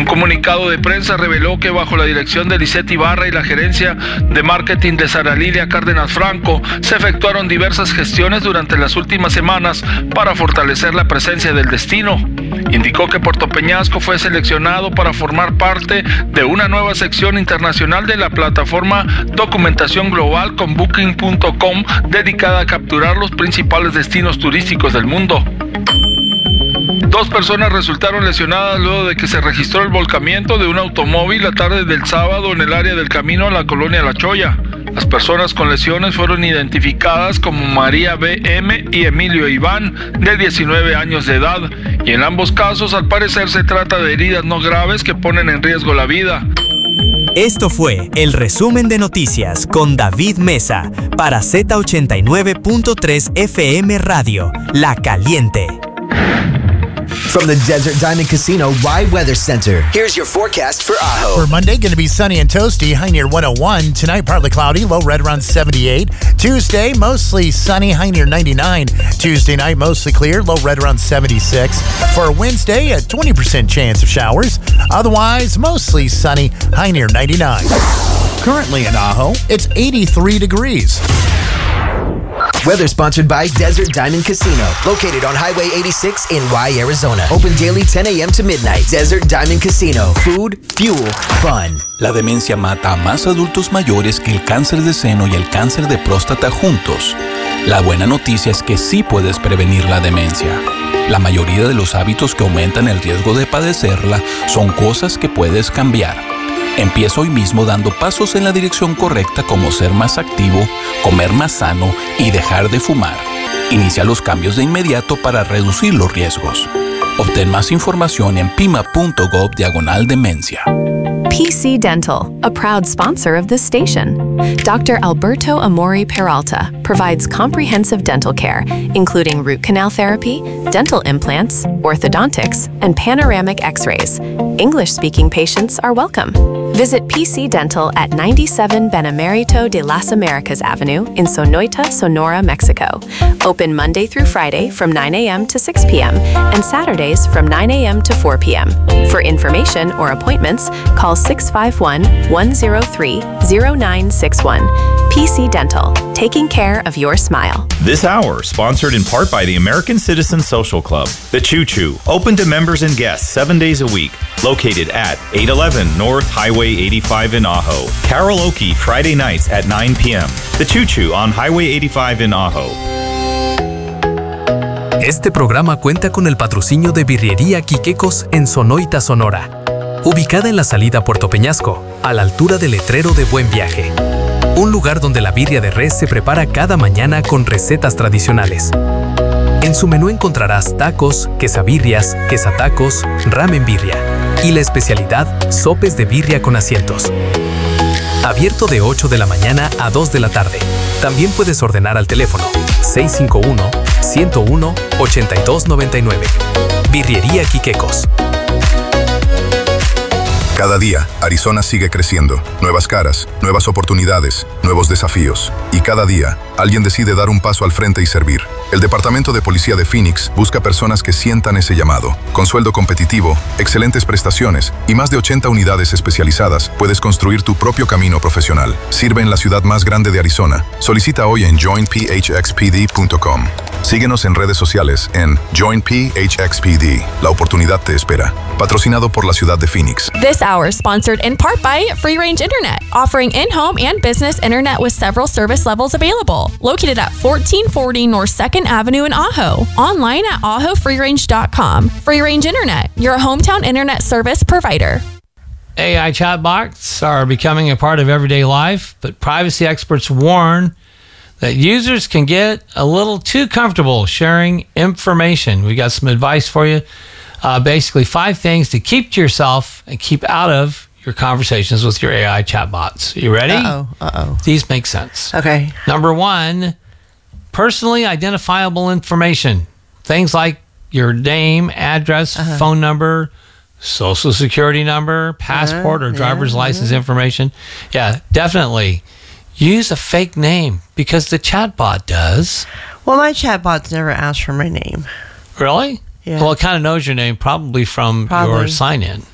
Un comunicado de prensa reveló que bajo la dirección de Lisette Ibarra y la gerencia de marketing de Sara Lilia Cárdenas Franco, se efectuaron diversas gestiones durante las últimas semanas para fortalecer la presencia del destino. Indicó que Puerto Peñasco fue seleccionado para formar parte de una nueva sección internacional de la plataforma Documentación Global con Booking.com, dedicada a capturar los principales destinos turísticos del mundo. 2 personas resultaron lesionadas luego de que se registró el volcamiento de un automóvil la tarde del sábado en el área del camino a la colonia La Choya. Las personas con lesiones fueron identificadas como María B.M. y Emilio Iván, de 19 años de edad, y en ambos casos al parecer se trata de heridas no graves que ponen en riesgo la vida. Esto fue el resumen de noticias con David Mesa para Z89.3 FM Radio, La Caliente. From the Desert Diamond Casino Rye Weather Center, here's your forecast for Ajo. For Monday, going to be sunny and toasty, high near 101. Tonight, partly cloudy, low right around 78. Tuesday, mostly sunny, high near 99. Tuesday night, mostly clear, low right around 76. For Wednesday, a 20% chance of showers. Otherwise, mostly sunny, high near 99. Currently in Ajo, it's 83 degrees. Weather sponsored by Desert Diamond Casino, located on Highway 86 in Rye, Arizona. Open daily 10 a.m. to midnight. Desert Diamond Casino. Food, fuel, fun. La demencia mata a más adultos mayores que el cáncer de seno y el cáncer de próstata juntos. La buena noticia es que sí puedes prevenir la demencia. La mayoría de los hábitos que aumentan el riesgo de padecerla son cosas que puedes cambiar. Empieza hoy mismo dando pasos en la dirección correcta, como ser más activo, comer más sano y dejar de fumar. Inicia los cambios de inmediato para reducir los riesgos. Obtén más información en pima.gov/demencia. PC Dental, a proud sponsor of this station. Dr. Alberto Amori Peralta provides comprehensive dental care, including root canal therapy, dental implants, orthodontics, and panoramic x-rays. English-speaking patients are welcome. Visit PC Dental at 97 Benemérito de las Americas Avenue in Sonoita, Sonora, Mexico. Open Monday through Friday from 9 a.m. to 6 p.m. and Saturdays from 9 a.m. to 4 p.m. For information or appointments, call 651-103-0961. PC Dental, taking care of your smile. This hour, sponsored in part by the American Citizen Social Club, The Choo Choo, open to members and guests 7 days a week, located at 811 North Highway 85 in Ajo. Karaoke Friday nights at 9 p.m. The Choo Choo on Highway 85 in Ajo. Este programa cuenta con el patrocinio de Birrería Quiquecos en Sonoita, Sonora, ubicada en la salida a Puerto Peñasco, a la altura del letrero de Buen Viaje. Un lugar donde la birria de res se prepara cada mañana con recetas tradicionales. En su menú encontrarás tacos, quesabirrias, quesatacos, ramen birria y la especialidad, sopes de birria con asientos. Abierto de 8 de la mañana a 2 de la tarde. También puedes ordenar al teléfono 651-101-8299. Birrería Quiquecos. Cada día, Arizona sigue creciendo. Nuevas caras, nuevas oportunidades, nuevos desafíos. Y cada día, alguien decide dar un paso al frente y servir. El Departamento de Policía de Phoenix busca personas que sientan ese llamado. Con sueldo competitivo, excelentes prestaciones y más de 80 unidades especializadas, puedes construir tu propio camino profesional. Sirve en la ciudad más grande de Arizona. Solicita hoy en joinphxpd.com. Síguenos en redes sociales en JoinPHXPD. La oportunidad te espera. Patrocinado por la ciudad de Phoenix. This hour is sponsored in part by Free Range Internet, offering in-home and business internet with several service levels available. Located at 1440 North 2nd Avenue in Ajo. Online at ajofreerange.com. Free Range Internet, your hometown internet service provider. AI chatbots are becoming a part of everyday life, but privacy experts warn that users can get a little too comfortable sharing information. We got some advice for you. Basically, 5 things to keep to yourself and keep out of your conversations with your AI chatbots. You ready? Uh-oh. These make sense. Okay. Number 1, personally identifiable information. Things like your name, address, phone number, social security number, passport, or driver's license information. Yeah, definitely. Use a fake name because the chatbot does. Well, my chatbot's never asked for my name. Really? Yeah. Well, it kind of knows your name probably from your sign-in.